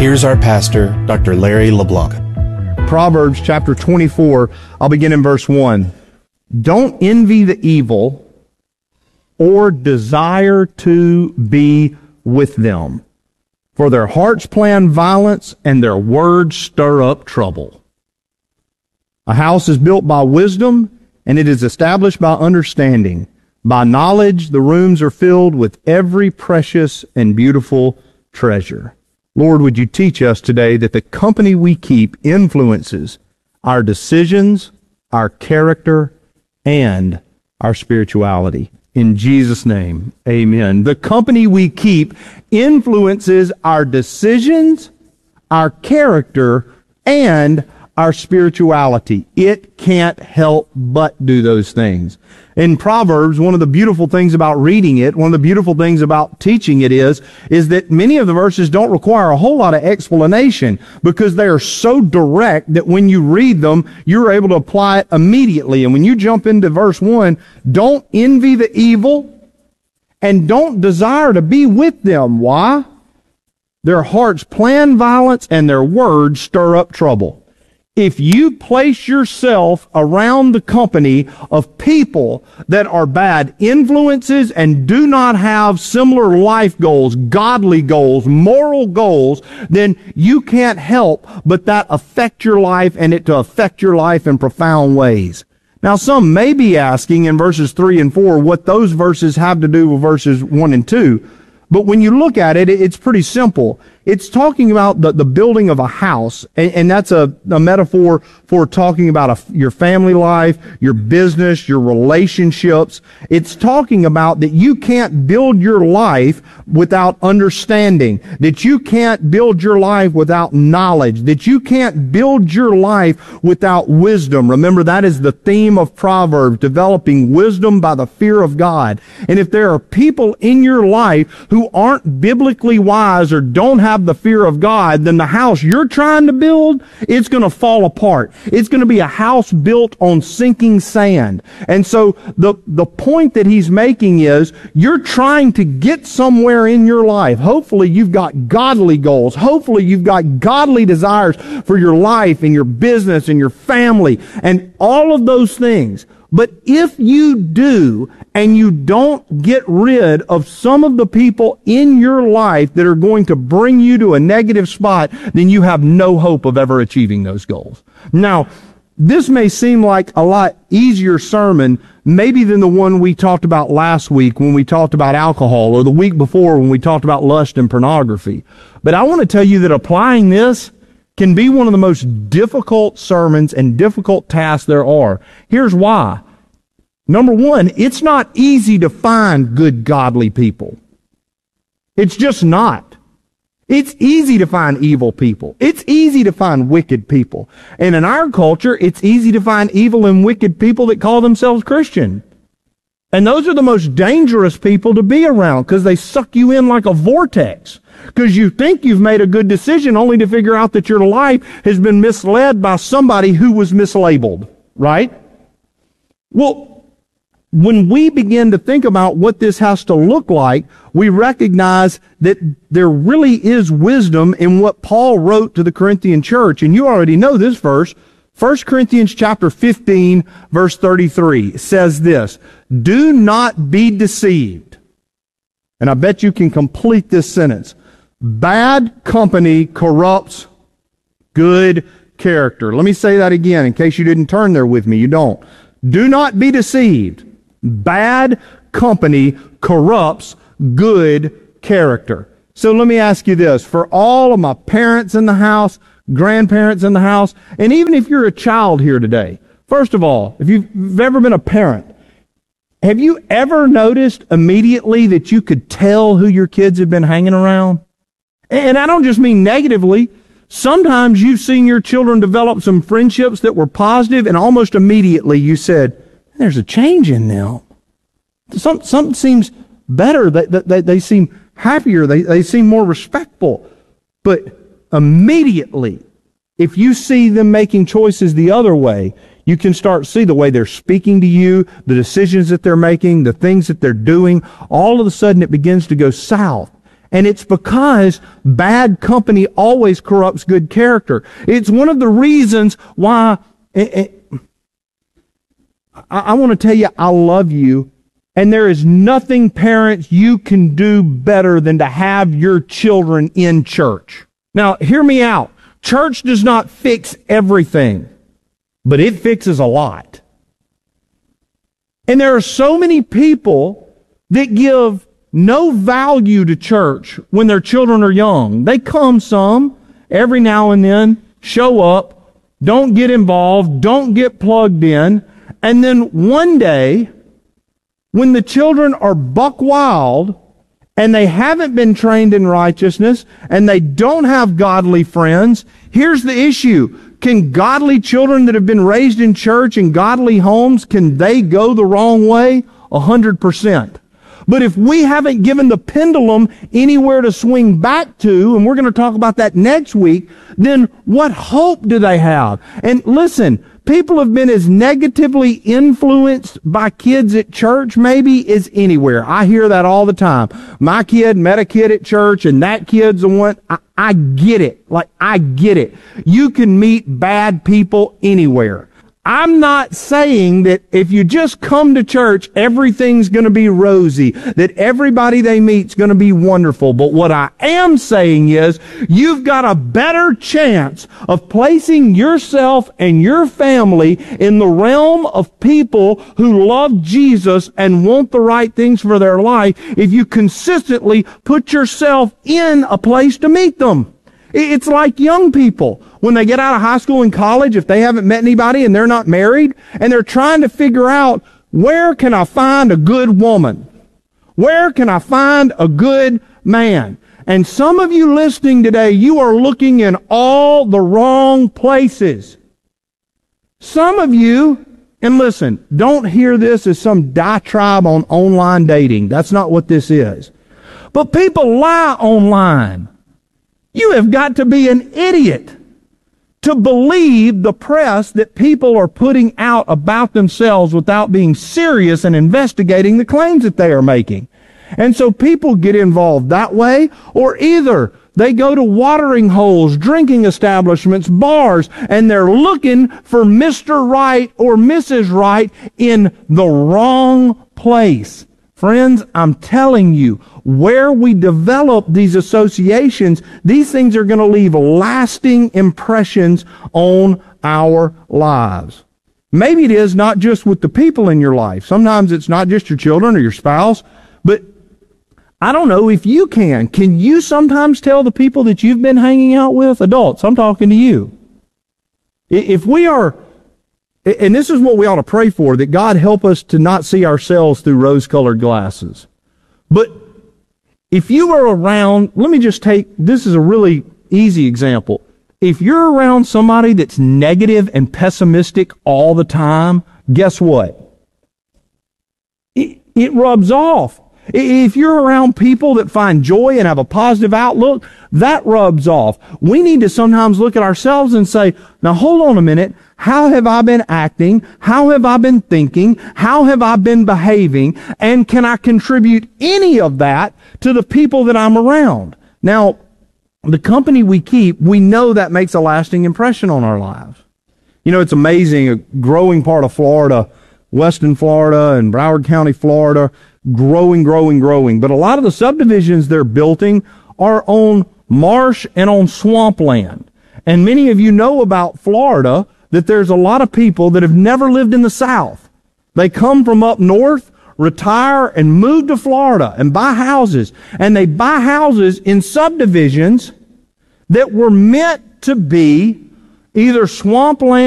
Here's our pastor, Dr. Larry LeBlanc. Proverbs chapter 24, I'll begin in verse 1. Don't envy the evil or desire to be with them, for their hearts plan violence and their words stir up trouble. A house is built by wisdom, and it is established by understanding. By knowledge, the rooms are filled with every precious and beautiful treasure. Lord, would you teach us today that the company we keep influences our decisions, our character, and our spirituality. In Jesus' name, amen. The company we keep influences our decisions, our character, and our spirituality. It can't help but do those things. In Proverbs, one of the beautiful things about reading it, one of the beautiful things about teaching it is that many of the verses don't require a whole lot of explanation because they are so direct that when you read them, you're able to apply it immediately. And when you jump into verse 1, don't envy the evil and don't desire to be with them. Why? Their hearts plan violence and their words stir up trouble. If you place yourself around the company of people that are bad influences and do not have similar life goals, godly goals, moral goals, then you can't help but that affect your life and it to affect your life in profound ways. Now, some may be asking in verses 3 and 4 what those verses have to do with verses 1 and 2. But when you look at it, it's pretty simple. It's talking about the building of a house, and that's a metaphor for talking about your family life, your business, your relationships. It's talking about that you can't build your life without understanding, that you can't build your life without knowledge, that you can't build your life without wisdom. Remember, that is the theme of Proverbs, developing wisdom by the fear of God. And if there are people in your life who aren't biblically wise or don't have the fear of God, then the house you're trying to build, it's going to fall apart. It's going to be a house built on sinking sand. And so the point that he's making is you're trying to get somewhere in your life. Hopefully you've got godly goals. Hopefully you've got godly desires for your life and your business and your family and all of those things. But if you do, and you don't get rid of some of the people in your life that are going to bring you to a negative spot, then you have no hope of ever achieving those goals. Now, this may seem like a lot easier sermon maybe than the one we talked about last week when we talked about alcohol, or the week before when we talked about lust and pornography. But I want to tell you that applying this can be one of the most difficult sermons and difficult tasks there are. Here's why. Number one, it's not easy to find good, godly people. It's just not. It's easy to find evil people. It's easy to find wicked people. And in our culture, it's easy to find evil and wicked people that call themselves Christian. And those are the most dangerous people to be around because they suck you in like a vortex. Because you think you've made a good decision only to figure out that your life has been misled by somebody who was mislabeled, right? Well, when we begin to think about what this has to look like, we recognize that there really is wisdom in what Paul wrote to the Corinthian church. And you already know this verse. 1 Corinthians chapter 15, verse 33 says this, "Do not be deceived." And I bet you can complete this sentence. Bad company corrupts good character. Let me say that again in case you didn't turn there with me. You don't. Do not be deceived. Bad company corrupts good character. So let me ask you this. For all of my parents in the house, grandparents in the house, and even if you're a child here today, first of all, if you've ever been a parent, have you ever noticed immediately that you could tell who your kids have been hanging around? And I don't just mean negatively. Sometimes you've seen your children develop some friendships that were positive, and almost immediately you said, there's a change in them. Something seems better. They seem happier. They seem more respectful. But immediately, if you see them making choices the other way, you can start to see the way they're speaking to you, the decisions that they're making, the things that they're doing. All of a sudden, it begins to go south. And it's because bad company always corrupts good character. It's one of the reasons why I want to tell you I love you, and there is nothing, parents, you can do better than to have your children in church. Now, hear me out. Church does not fix everything, but it fixes a lot. And there are so many people that give no value to church when their children are young. They come some, every now and then, show up, don't get involved, don't get plugged in, and then one day, when the children are buck wild, and they haven't been trained in righteousness, and they don't have godly friends, here's the issue. Can godly children that have been raised in church in godly homes, can they go the wrong way? 100%. But if we haven't given the pendulum anywhere to swing back to, and we're going to talk about that next week, then what hope do they have? And listen, people have been as negatively influenced by kids at church maybe as anywhere. I hear that all the time. My kid met a kid at church, and that kid's the one. I get it. I get it. You can meet bad people anywhere. I'm not saying that if you just come to church, everything's going to be rosy, that everybody they meet's going to be wonderful. But what I am saying is you've got a better chance of placing yourself and your family in the realm of people who love Jesus and want the right things for their life if you consistently put yourself in a place to meet them. It's like young people. When they get out of high school and college, if they haven't met anybody and they're not married, and they're trying to figure out, where can I find a good woman? Where can I find a good man? And some of you listening today, you are looking in all the wrong places. Some of you, and listen, don't hear this as some diatribe on online dating. That's not what this is. But people lie online. You have got to be an idiot to believe the press that people are putting out about themselves without being serious and investigating the claims that they are making. And so people get involved that way, or either they go to watering holes, drinking establishments, bars, and they're looking for Mr. Right or Mrs. Right in the wrong place. Friends, I'm telling you, where we develop these associations, these things are going to leave lasting impressions on our lives. Maybe it is not just with the people in your life. Sometimes it's not just your children or your spouse, but I don't know if you can. Can you sometimes tell the people that you've been hanging out with? Adults, I'm talking to you. If we are, and this is what we ought to pray for, that God help us to not see ourselves through rose-colored glasses. But if you are around, let me just take, this is a really easy example. If you're around somebody that's negative and pessimistic all the time, guess what? It rubs off. If you're around people that find joy and have a positive outlook, that rubs off. We need to sometimes look at ourselves and say, now hold on a minute. How have I been acting? How have I been thinking? How have I been behaving? And can I contribute any of that to the people that I'm around? Now, the company we keep, we know that makes a lasting impression on our lives. You know, it's amazing, a growing part of Florida, Western Florida and Broward County, Florida, growing. But a lot of the subdivisions they're building are on marsh and on swampland. And many of you know about Florida that there's a lot of people that have never lived in the South. They come from up north, retire, and move to Florida and buy houses. And they buy houses in subdivisions that were meant to be either swampland